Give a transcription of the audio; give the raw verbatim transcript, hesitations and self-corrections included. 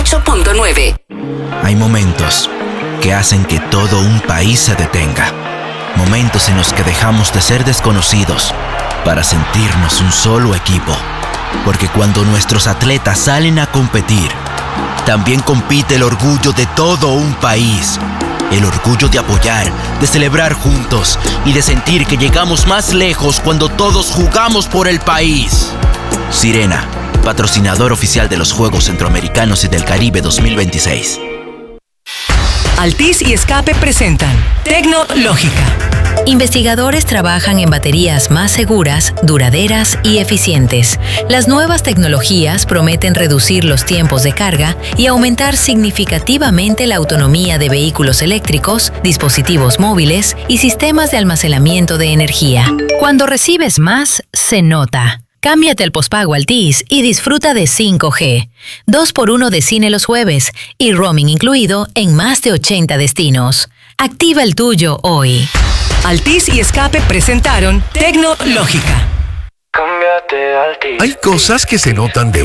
ocho punto nueve. Hay momentos que hacen que todo un país se detenga. Momentos en los que dejamos de ser desconocidos para sentirnos un solo equipo. Porque cuando nuestros atletas salen a competir, también compite el orgullo de todo un país. El orgullo de apoyar, de celebrar juntos y de sentir que llegamos más lejos cuando todos jugamos por el país. Sirena, patrocinador oficial de los Juegos Centroamericanos y del Caribe dos mil veintiséis. Altis y Escape presentan Tecnológica. Investigadores trabajan en baterías más seguras, duraderas y eficientes. Las nuevas tecnologías prometen reducir los tiempos de carga y aumentar significativamente la autonomía de vehículos eléctricos, dispositivos móviles y sistemas de almacenamiento de energía. Cuando recibes más, se nota. Cámbiate al pospago Altis y disfruta de cinco G, dos por uno de cine los jueves y roaming incluido en más de ochenta destinos. Activa el tuyo hoy. Altis y Escape presentaron Tecnológica. Hay cosas que se notan de